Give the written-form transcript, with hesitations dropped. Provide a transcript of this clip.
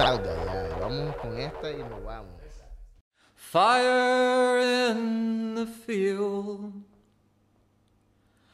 salga ya. Vamos con esta y nos vamos. Fire in the field,